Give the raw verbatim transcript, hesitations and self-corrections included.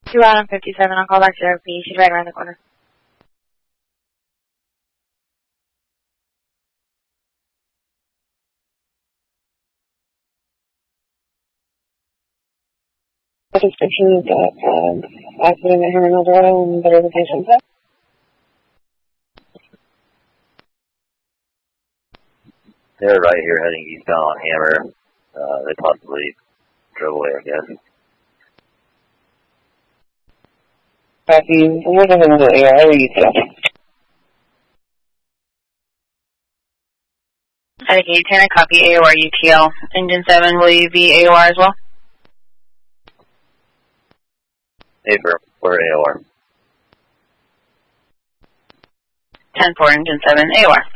two out on fifty-seven, I'll call back to R P. She's right around the corner. Description that um, accident at Hammer Eldorado and better location. They're right here heading eastbound on Hammer. Uh, they possibly drove away, I guess. Copy. What is the A R? How are you today? Okay, ten, copy A O R U T L. Engine seven, will you be A O R as well? Hey, for we're A O R. ten four, Engine seven, A O R.